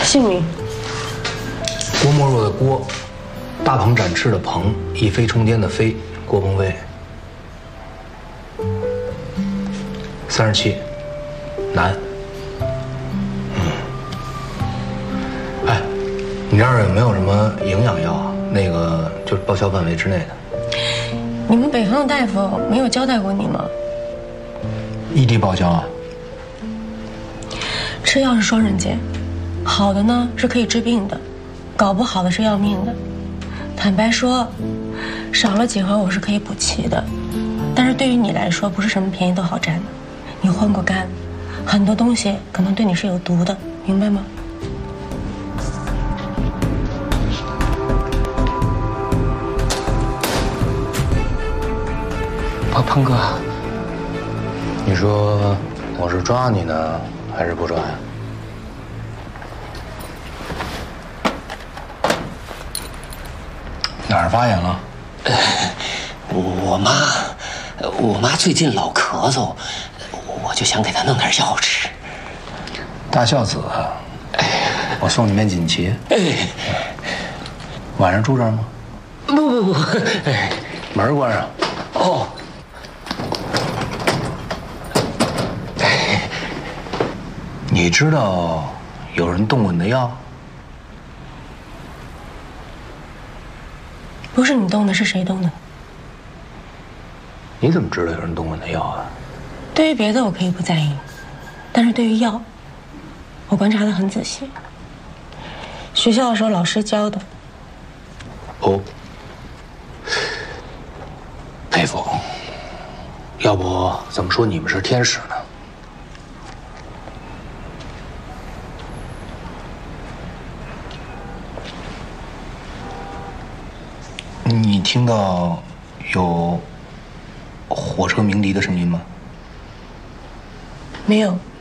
姓名： 郭沫若的郭，大鹏展翅的鹏，一飞冲天的飞，郭鹏飞。37，男。哎，你这儿有没有什么营养药啊？那个就是报销范围之内的。 你们北方的大夫没有交代过你吗？ 异地报销啊？ 吃药是双刃剑，好的呢是可以治病的，搞不好的是要命的。坦白说，少了几盒我是可以补齐的，但是对于你来说，不是什么便宜都好占的。你换过肝，很多东西可能对你是有毒的，明白吗？ 鹏哥，你说我是抓你呢，还是不抓呀？哪儿发炎了？ 我妈最近老咳嗽，我就想给她弄点药吃。 大孝子，我送你面锦旗。晚上住这儿吗？ 不， 门关上。 哦。 你知道有人动过你的药？ 不是你动的，是谁动的？ 你怎么知道有人动过你的药啊？ 对于别的我可以不在意，但是对于药，我观察得很仔细。学校的时候老师教的。 哦，佩服。要不怎么说你们是天使呢？你听到有火车鸣笛的声音吗？ 没有。